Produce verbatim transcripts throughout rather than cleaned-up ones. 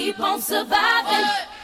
keep on surviving.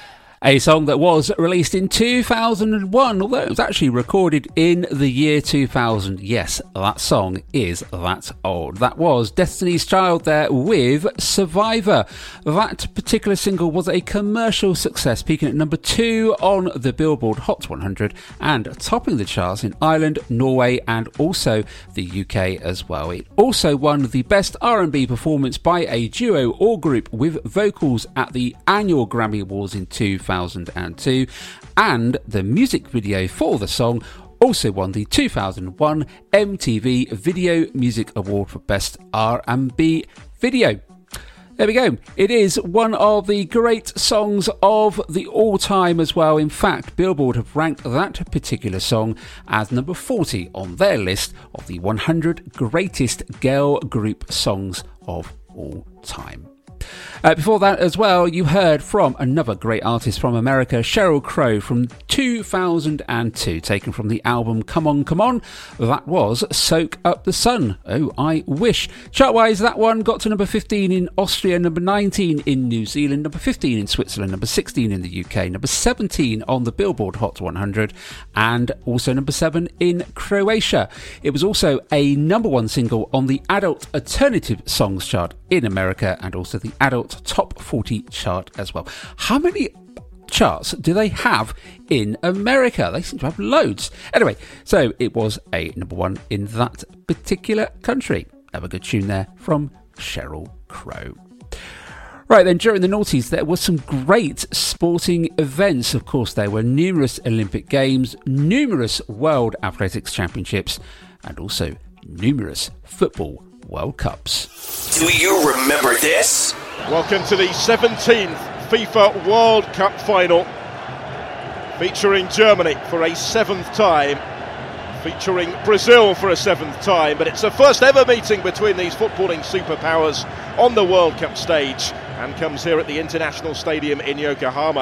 A song that was released in two thousand one, although it was actually recorded in the year two thousand. Yes, that song is that old. That was Destiny's Child there with Survivor. That particular single was a commercial success, peaking at number two on the Billboard Hot one hundred and topping the charts in Ireland, Norway and also the U K as well. It also won the Best R and B Performance by a Duo or Group with Vocals at the annual Grammy Awards in two thousand two, and the music video for the song also won the two thousand one M T V Video Music Award for Best R and B Video. There we go. It is one of the great songs of the all-time as well. In fact, Billboard have ranked that particular song as number forty on their list of the one hundred greatest girl group songs of all time. Uh, before that as well, you heard from another great artist from America, Sheryl Crow, from two thousand two, taken from the album Come On, Come On. That was Soak Up the Sun. Oh, I wish. Chart-wise, that one got to number fifteen in Austria, number nineteen in New Zealand, number fifteen in Switzerland, number sixteen in the U K, number seventeen on the Billboard Hot one hundred, and also number seven in Croatia. It was also a number one single on the Adult Alternative Songs chart in America and also the Adult Top forty chart as well. How many charts do they have in America? They seem to have loads. Anyway, so it was a number one in that particular country. Have a good tune there from Sheryl Crow. Right then, during the noughties, there were some great sporting events. Of course, there were numerous Olympic Games, numerous World Athletics Championships, and also numerous Football World Cups. Do you remember this? Welcome to the seventeenth FIFA World Cup final, featuring Germany for a seventh time, featuring Brazil for a seventh time, but it's the first ever meeting between these footballing superpowers on the World Cup stage, and comes here at the International Stadium in Yokohama.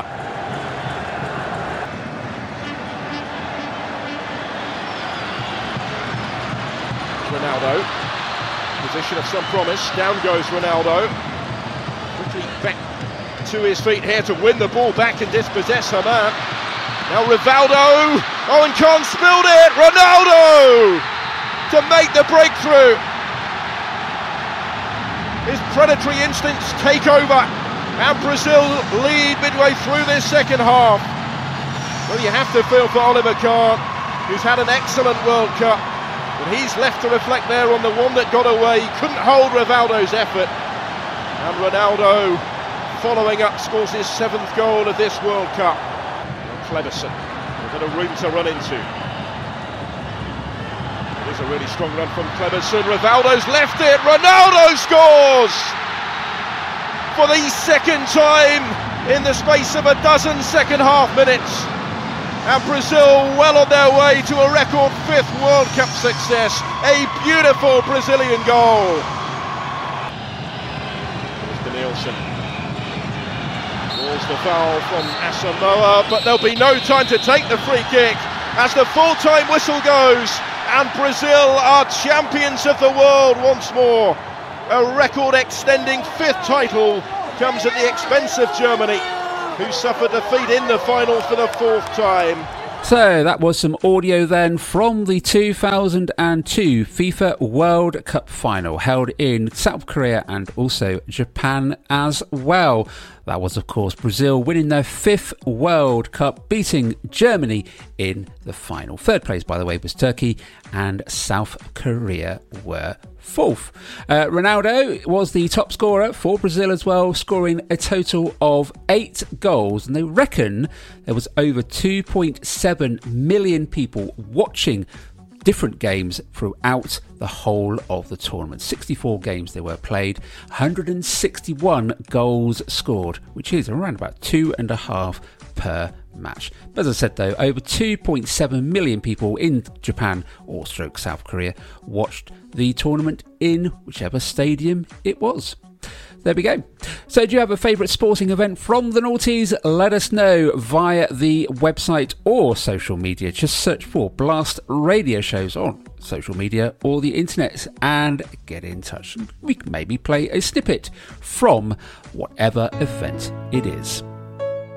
Ronaldo. Position of some promise, down goes Ronaldo, quickly back to his feet here to win the ball back and dispossess her man. Now Rivaldo, oh, and Khan spilled it, Ronaldo to make the breakthrough. His predatory instincts take over and Brazil lead midway through this second half. Well, you have to feel for Oliver Kahn, who's had an excellent World Cup. But he's left to reflect there on the one that got away. He couldn't hold Rivaldo's effort. And Ronaldo, following up, scores his seventh goal of this World Cup. Cleberson, a bit of room to run into. It is a really strong run from Cleberson. Rivaldo's left it. Ronaldo scores! For the second time in the space of a dozen second half minutes. And Brazil well on their way to a record fifth World Cup success. A beautiful Brazilian goal. Here's Danielson. Draws the foul from Asamoah, but there'll be no time to take the free kick as the full-time whistle goes. And Brazil are champions of the world once more. A record-extending fifth title comes at the expense of Germany, who suffered defeat in the final for the fourth time. So that was some audio then from the two thousand two FIFA World Cup final held in South Korea and also Japan as well. That was, of course, Brazil winning their fifth World Cup, beating Germany in the final. Third place, by the way, was Turkey, and South Korea were fourth. Uh, Ronaldo was the top scorer for Brazil as well, scoring a total of eight goals. And they reckon there was over two point seven million people watching different games throughout the whole of the tournament. sixty-four games they were played, one hundred sixty-one goals scored, which is around about two and a half per match. But as I said though, over two point seven million people in Japan or stroke South Korea watched the tournament in whichever stadium it was. There we go. So do you have a favourite sporting event from the noughties? Let us know via the website or social media. Just search for Blast Radio Shows on social media or the internet and get in touch. We can maybe play a snippet from whatever event it is.